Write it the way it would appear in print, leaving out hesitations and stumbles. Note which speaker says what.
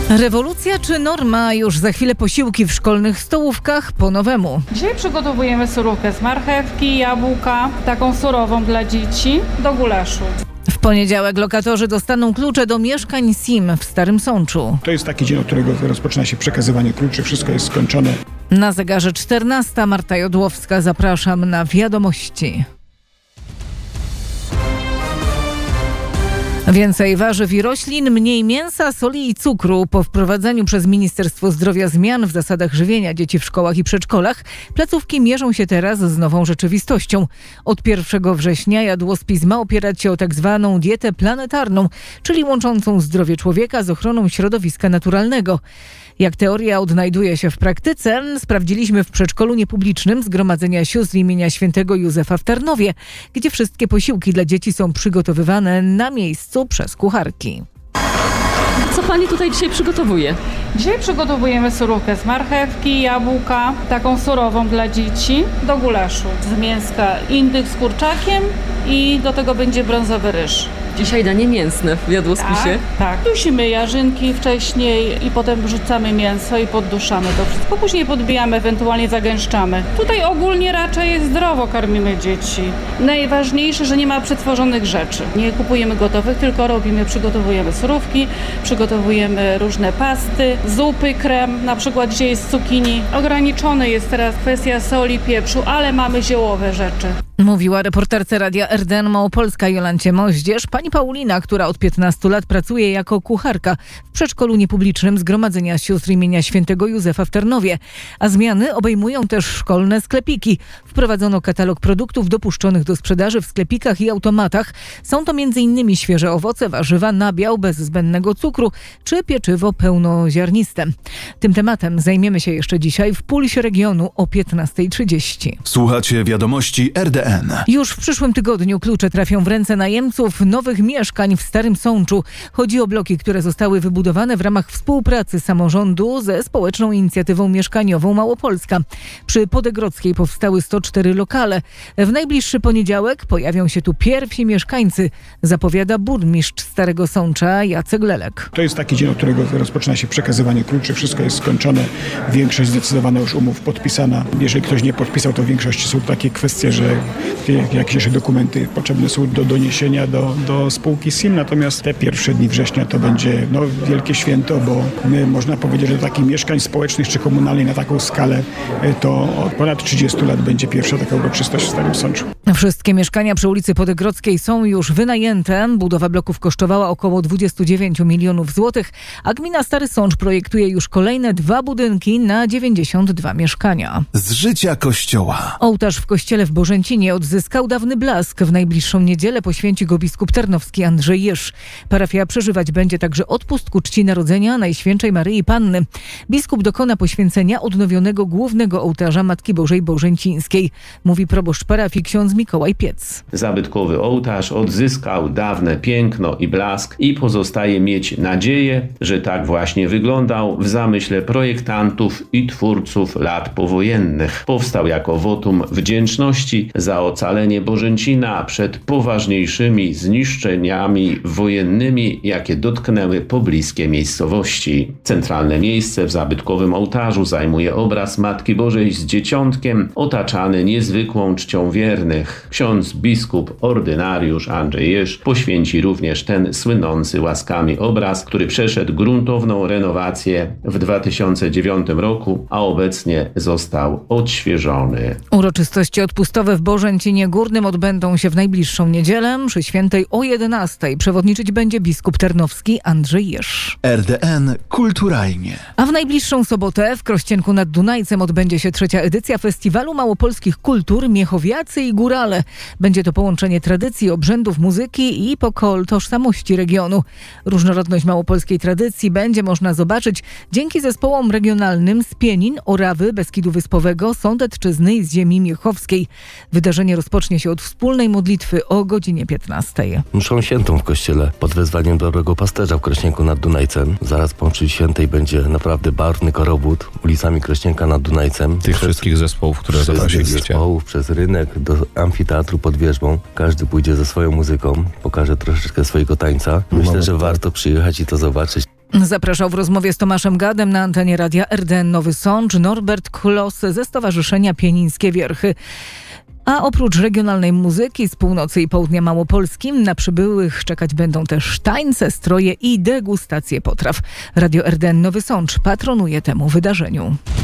Speaker 1: Rewolucja czy norma? Już za chwilę posiłki w szkolnych stołówkach po nowemu.
Speaker 2: Dzisiaj przygotowujemy surówkę z marchewki, jabłka, taką surową dla dzieci, do gulaszu.
Speaker 1: W poniedziałek lokatorzy dostaną klucze do mieszkań SIM w Starym Sączu.
Speaker 3: To jest taki dzień, od którego rozpoczyna się przekazywanie kluczy. Wszystko jest skończone.
Speaker 1: Na zegarze 14. Marta Jodłowska. Zapraszam na wiadomości. Więcej warzyw i roślin, mniej mięsa, soli i cukru. Po wprowadzeniu przez Ministerstwo Zdrowia zmian w zasadach żywienia dzieci w szkołach i przedszkolach, placówki mierzą się teraz z nową rzeczywistością. Od 1 września jadłospis ma opierać się o tak zwaną dietę planetarną, czyli łączącą zdrowie człowieka z ochroną środowiska naturalnego. Jak teoria odnajduje się w praktyce, sprawdziliśmy w przedszkolu niepublicznym Zgromadzenia Sióstr imienia Świętego Józefa w Tarnowie, gdzie wszystkie posiłki dla dzieci są przygotowywane na miejscu przez kucharki.
Speaker 4: Co pani tutaj dzisiaj przygotowuje?
Speaker 2: Dzisiaj przygotowujemy surówkę z marchewki, jabłka, taką surową dla dzieci, do gulaszu. Z mięska indyk z kurczakiem i do tego będzie brązowy ryż.
Speaker 4: Dzisiaj danie mięsne w jadłospisie.
Speaker 2: Tak. Dusimy jarzynki wcześniej i potem wrzucamy mięso i podduszamy to wszystko. Później podbijamy, ewentualnie zagęszczamy. Tutaj ogólnie raczej zdrowo karmimy dzieci. Najważniejsze, że nie ma przetworzonych rzeczy. Nie kupujemy gotowych, tylko przygotowujemy surówki, przygotowujemy różne pasty, zupy, krem, na przykład dzisiaj jest z cukinii. Ograniczony jest teraz kwestia soli, pieprzu, ale mamy ziołowe rzeczy.
Speaker 1: Mówiła reporterce Radia RDN Małopolska Jolancie Moździerz pani Paulina, która od 15 lat pracuje jako kucharka w przedszkolu niepublicznym Zgromadzenia Sióstr imienia Świętego Józefa w Tarnowie. A zmiany obejmują też szkolne sklepiki. Wprowadzono katalog produktów dopuszczonych do sprzedaży w sklepikach i automatach. Są to m.in. świeże owoce, warzywa, nabiał bez zbędnego cukru czy pieczywo pełnoziarniste. Tym tematem zajmiemy się jeszcze dzisiaj w Pulsie Regionu o 15:30.
Speaker 5: Słuchacie wiadomości RDN.
Speaker 1: Już w przyszłym tygodniu klucze trafią w ręce najemców nowych mieszkań w Starym Sączu. Chodzi o bloki, które zostały wybudowane w ramach współpracy samorządu ze społeczną inicjatywą mieszkaniową Małopolska. Przy Podegrodzkiej powstały 104 lokale. W najbliższy poniedziałek pojawią się tu pierwsi mieszkańcy, zapowiada burmistrz Starego Sącza Jacek Lelek.
Speaker 3: To jest taki dzień, od którego rozpoczyna się przekazywanie kluczy. Wszystko jest skończone. Większość zdecydowana już umów podpisana. Jeżeli ktoś nie podpisał, to w większości są takie kwestie, że jakieś jeszcze dokumenty potrzebne są do doniesienia do spółki SIM. Natomiast te pierwsze dni września to będzie wielkie święto, bo można powiedzieć, że takich mieszkań społecznych czy komunalnych na taką skalę to od ponad 30 lat będzie pierwsza taka uroczystość w Starym Sączu.
Speaker 1: Wszystkie mieszkania przy ulicy Podegrodzkiej są już wynajęte. Budowa bloków kosztowała około 29 milionów złotych, a gmina Stary Sącz projektuje już kolejne 2 budynki na 92 mieszkania.
Speaker 5: Z życia Kościoła.
Speaker 1: Ołtarz w kościele w Bożęcinie odzyskał dawny blask. W najbliższą niedzielę poświęci go biskup tarnowski Andrzej Jerz. Parafia przeżywać będzie także odpust ku czci narodzenia Najświętszej Maryi Panny. Biskup dokona poświęcenia odnowionego głównego ołtarza Matki Bożej Bożęcińskiej, mówi proboszcz parafii ksiądz Mikołaj Piec.
Speaker 6: Zabytkowy ołtarz odzyskał dawne piękno i blask i pozostaje mieć nadzieję, że tak właśnie wyglądał w zamyśle projektantów i twórców lat powojennych. Powstał jako wotum wdzięczności za ocalenie Bożęcina przed poważniejszymi zniszczeniami wojennymi, jakie dotknęły pobliskie miejscowości. Centralne miejsce w zabytkowym ołtarzu zajmuje obraz Matki Bożej z Dzieciątkiem, otaczany niezwykłą czcią wiernych. Ksiądz biskup ordynariusz Andrzej Jerz poświęci również ten słynący łaskami obraz, który przeszedł gruntowną renowację w 2009 roku, a obecnie został odświeżony.
Speaker 1: Uroczystości odpustowe w Bożęcinie Górnym odbędą się w najbliższą niedzielę. Przy świętej o 11:00 przewodniczyć będzie biskup tarnowski Andrzej Jerz.
Speaker 5: RDN kulturalnie.
Speaker 1: A w najbliższą sobotę w Krościenku nad Dunajcem odbędzie się 3. edycja Festiwalu Małopolskich Kultur Miechowiacy i Górale. Będzie to połączenie tradycji, obrzędów, muzyki i pokol tożsamości regionu. Różnorodność małopolskiej tradycji będzie można zobaczyć dzięki zespołom regionalnym z Pienin, Orawy, Beskidu Wyspowego, Sądecczyzny i z ziemi miechowskiej. Wydarzenie rozpocznie się od wspólnej modlitwy o godzinie 15:00.
Speaker 7: Mszą świętą w kościele pod wezwaniem dobrego pasterza w Krośnienku nad Dunajcem. Zaraz po mszy świętej będzie naprawdę barwny korowód ulicami Krośnienka nad Dunajcem.
Speaker 8: Tych wszystkich zespołów, które zaprosiliście.
Speaker 7: Zespołów, przez rynek do amfiteatru pod wieżbą. Każdy pójdzie ze swoją muzyką, pokaże troszeczkę swojego tańca. Myślę, że warto przyjechać i to zobaczyć.
Speaker 1: Zapraszał w rozmowie z Tomaszem Gadem na antenie Radia RDN Nowy Sącz Norbert Klos ze Stowarzyszenia Pienińskie Wierchy. A oprócz regionalnej muzyki z północy i południa Małopolski na przybyłych czekać będą też tańce, stroje i degustacje potraw. Radio RDN Nowy Sącz patronuje temu wydarzeniu.